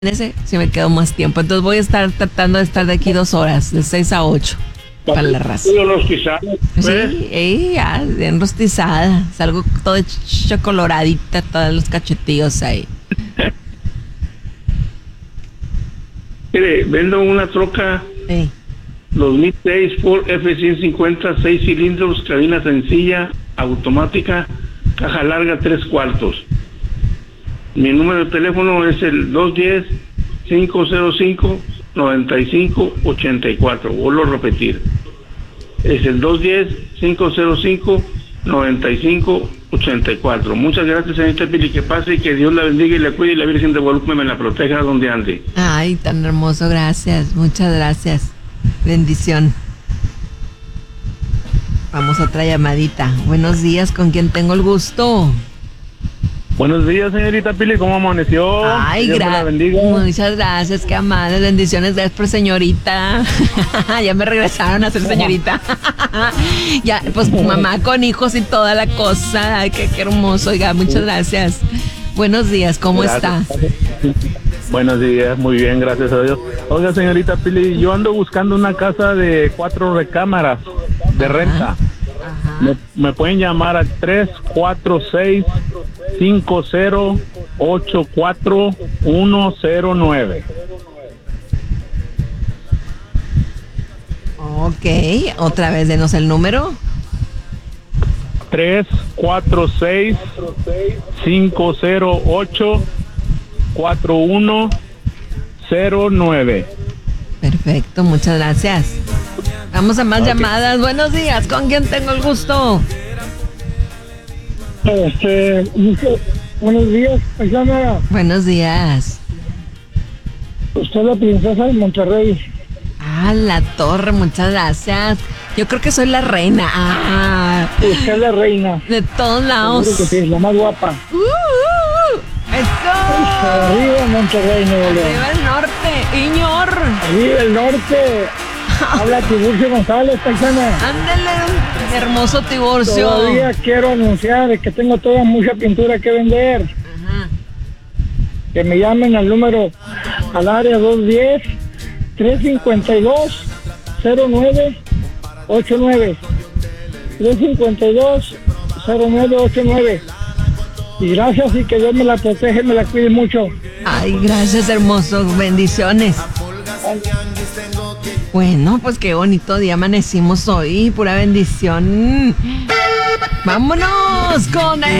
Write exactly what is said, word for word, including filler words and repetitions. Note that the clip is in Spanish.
ese sí me quedo más tiempo. Entonces voy a estar tratando de estar de aquí dos horas, de seis a ocho, para la raza. Rostizada, pues. Sí, eh, ya, bien rostizada. Salgo toda chocoloradita, todos los cachetillos ahí. Mire, vendo una troca Sí. dos mil seis Ford F ciento cincuenta, seis cilindros, cabina sencilla, automática, caja larga, tres cuartos. Mi número de teléfono es el dos uno cero, cinco cero cinco, nueve cinco ocho cuatro. Vuelvo a repetir. Es el dos uno cero, cinco cero cinco, nueve cinco ocho cuatro. Muchas gracias, señorita Pili. Que pase y que Dios la bendiga y la cuide y la Virgen de Guadalupe me la proteja donde ande. Ay, tan hermoso, gracias. Muchas gracias. Bendición. Vamos a otra llamadita. Buenos días, ¿con quién tengo el gusto? Buenos días, señorita Pili, ¿cómo amaneció? Ay, Dios me la gra- bendiga. muchas gracias, qué amables, bendiciones, gracias por señorita. Ya me regresaron a ser señorita. Ya, pues mamá con hijos y toda la cosa. Ay, qué, qué hermoso, oiga, muchas gracias. Buenos días, ¿cómo Gracias. está? Buenos días, muy bien, gracias a Dios. Oiga, señorita Pili, yo ando buscando una casa de cuatro recámaras de renta. Ajá. Me, me pueden llamar al tres cuatro seis, cinco cero ocho cuatro uno cero nueve. Ok, otra vez denos el número. tres cuatro seis, cinco cero ocho cuatro uno cero nueve. Perfecto, muchas gracias. Vamos a más Ok. llamadas. Buenos días, ¿con quién tengo el gusto? Este, dice, buenos días, paisana. Buenos días. Usted es la princesa de Monterrey. Ah, la torre, muchas gracias. Yo creo que soy la reina. Ah, Usted es la reina. de todos lados. Seguro que sí, la más guapa. Uh, uh, uh. ¡Eso! Arriba Monterrey, Nuevo León. Arriba el norte, Iñor. Arriba el norte. Habla Tiburcio González, paisana. Ándale, hermoso Tiburcio. Todavía quiero anunciar que tengo toda mucha pintura que vender. Ajá. Que me llamen al número, al área dos uno cero, tres cinco dos, cero nueve ocho nueve. tres cinco dos, cero nueve ocho nueve. Y gracias y que Dios me la protege, me la cuide mucho. Ay, gracias, hermoso. Bendiciones. Bueno, pues qué bonito día amanecimos hoy. Pura bendición. Vámonos con el